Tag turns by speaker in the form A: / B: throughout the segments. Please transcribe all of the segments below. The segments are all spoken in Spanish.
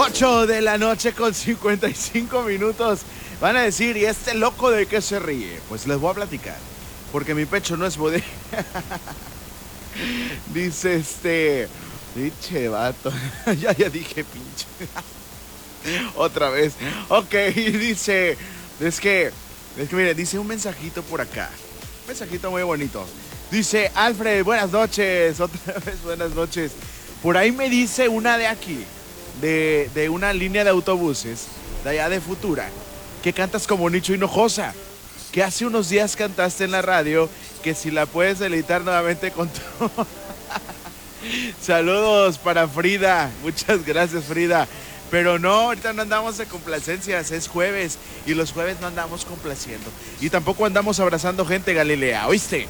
A: 8 de la noche con 55 minutos. Van a decir, ¿y este loco de qué se ríe? Pues les voy a platicar, porque mi pecho no es bodega. Dice pinche vato. ya dije pinche. Otra vez. Ok, dice, es que mire, dice un mensajito por acá. Un mensajito muy bonito. Dice, Alfred, buenas noches. Otra vez, buenas noches. Por ahí me dice una de aquí, de una línea de autobuses, de allá de Futura, que cantas como Nicho Hinojosa, que hace unos días cantaste en la radio, que si la puedes deleitar nuevamente con tu... Saludos para Frida, muchas gracias Frida. Pero no, ahorita no andamos de complacencias, es jueves y los jueves no andamos complaciendo. Y tampoco andamos abrazando gente, Galilea, ¿oíste?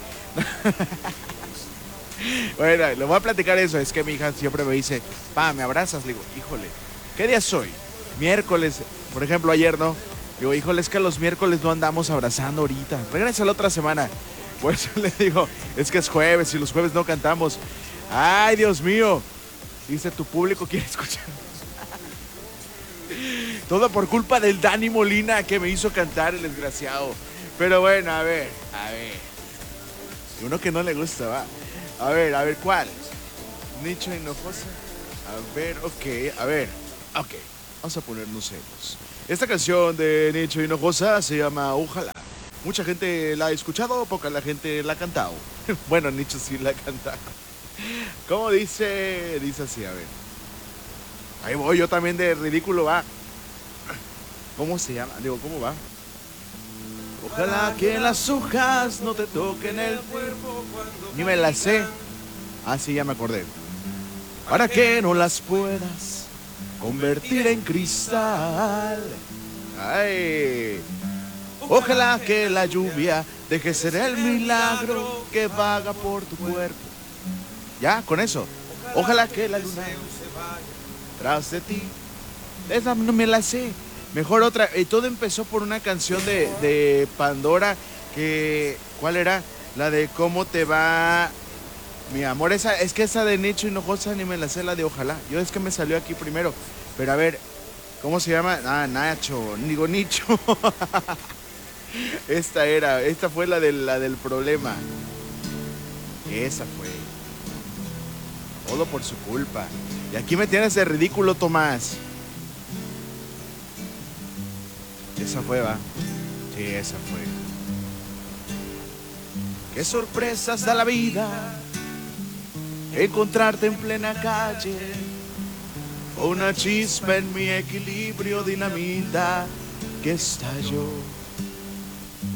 A: Bueno, le voy a platicar eso, es que mi hija siempre me dice, pa, ¿me abrazas? Le digo, híjole, ¿qué día soy? Miércoles, por ejemplo, ayer, ¿no? Digo, híjole, es que los miércoles no andamos abrazando ahorita, regresa la otra semana. Por eso le digo, es que es jueves y los jueves no cantamos. Ay, Dios mío, dice, tu público quiere escuchar. Todo por culpa del Dani Molina que me hizo cantar el desgraciado. Pero bueno, a ver. Uno que no le gusta, va. A ver, ¿cuál? Nicho Hinojosa. A ver, ok. Vamos a ponernos serios. Esta canción de Nicho Hinojosa se llama Ojalá. Mucha gente la ha escuchado, poca la gente la ha cantado. Bueno, Nicho sí la ha cantado. ¿Cómo dice? Dice así, a ver. Ahí voy, yo también de ridículo, va. ¿Cómo se llama? Digo, ¿cómo va? Ojalá que las hojas no te toquen el cuerpo cuando... Ni me la sé. Ah, sí, ya me acordé. Para que no las puedas convertir en cristal. Ay. Ojalá que la lluvia deje ser el milagro que vaga por tu cuerpo. Ya, con eso. Ojalá que la luna tras de ti. Esa no me la sé. Mejor otra. Todo empezó por una canción de Pandora. ¿Cuál era? La de ¿Cómo te va, mi amor? Es que esa de Nicho Hinojosa ni me la sé, la de Ojalá. Yo es que me salió aquí primero. Pero a ver, ¿cómo se llama? Ah, Nacho. Digo Nicho. Esta fue la del problema. Esa fue. Todo por su culpa. Y aquí me tienes de ridículo, Tomás. Esa fue, va. Sí, esa fue. Qué sorpresas da la vida. Encontrarte en plena calle. Una chispa en mi equilibrio dinamita que estalló.